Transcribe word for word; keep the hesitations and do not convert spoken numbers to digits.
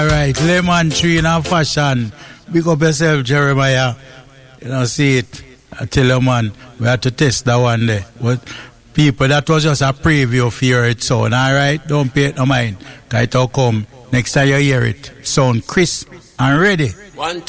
All right, Lemon Tree in a fashion. Big up yourself, Jeremiah. You know, see it. I tell you, man, we have to test that one day. But people, that was just a preview for your it sound. All right, don't pay it no mind. Cause it'll come next time you hear it. Sound crisp and ready. One,